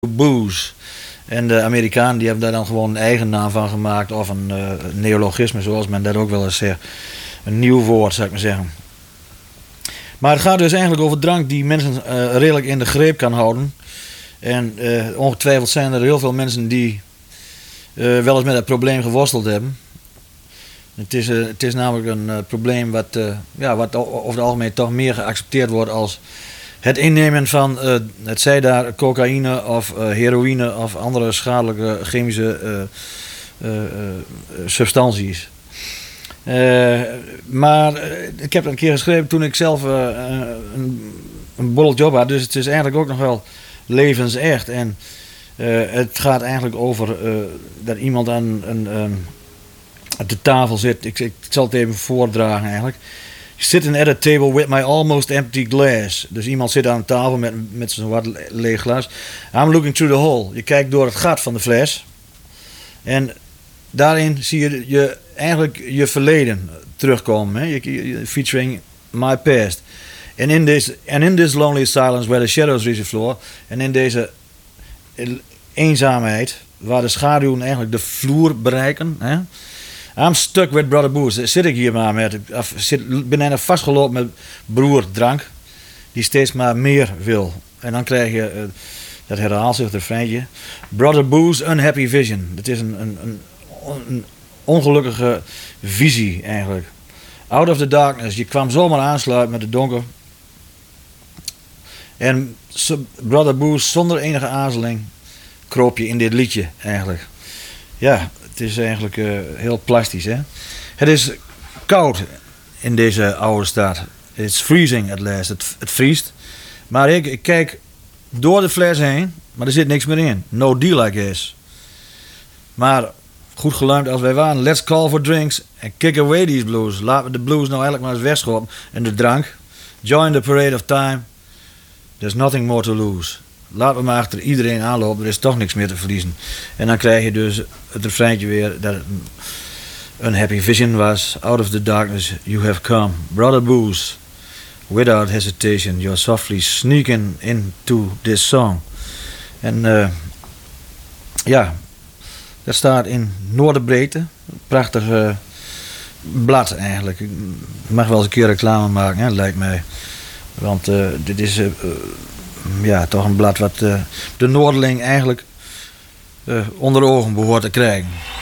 booze. En de Amerikanen die hebben daar dan gewoon een eigen naam van gemaakt. Of een neologisme, zoals men dat ook wel eens zegt. Een nieuw woord, zou ik maar zeggen. Maar het gaat dus eigenlijk over drank die mensen redelijk in de greep kan houden. En ongetwijfeld zijn er heel veel mensen die wel eens met het probleem geworsteld hebben. Het is namelijk een probleem wat over het algemeen toch meer geaccepteerd wordt als het innemen van, het zij daar cocaïne of heroïne of andere schadelijke chemische substanties. Maar ik heb een keer geschreven toen ik zelf een borreljob had, dus het is eigenlijk ook nog wel levensecht. En het gaat eigenlijk over dat iemand aan de tafel zit. Ik zal het even voordragen eigenlijk. Sitting at a table with my almost empty glass. Dus iemand zit aan tafel met zo'n wat leeg glas. I'm looking through the hole. Je kijkt door het gat van de fles. En daarin zie je eigenlijk je verleden terugkomen. Hè? Featuring my past. And in this lonely silence where the shadows reach the floor. En in deze eenzaamheid waar de schaduwen eigenlijk de vloer bereiken. Hè? I'm stuck with Brother Booze. Zit ik hier maar met. Ben bijna vastgelopen met broer drank. Die steeds maar meer wil. En dan krijg je, dat herhaalt zich het refreintje. Brother Booze, unhappy vision. Het is een ongelukkige visie eigenlijk. Out of the darkness. Je kwam zomaar aansluiten met het donker. En Brother Booze, zonder enige aarzeling, kroop je in dit liedje eigenlijk. Ja, het is eigenlijk heel plastisch. Hè? Het is koud in deze oude stad. It's freezing at last. Het vriest. Maar ik kijk door de fles heen, maar er zit niks meer in. No deal, I guess. Maar goed geluimd als wij waren. Let's call for drinks and kick away these blues. Laten we de blues nou eigenlijk maar eens wegschoppen. En de drank. Join the parade of time. There's nothing more to lose. Laten we maar achter iedereen aanlopen. Er is toch niks meer te verliezen. En dan krijg je dus het refreintje weer dat het een happy vision was. Out of the darkness you have come. Brother Booze. Without hesitation. You're softly sneaking into this song. En dat staat in Noorderbreedte. Prachtig blad eigenlijk. Ik mag wel eens een keer reclame maken, hè, lijkt mij. Want dit is toch een blad wat de Noorderling eigenlijk onder de ogen behoort te krijgen.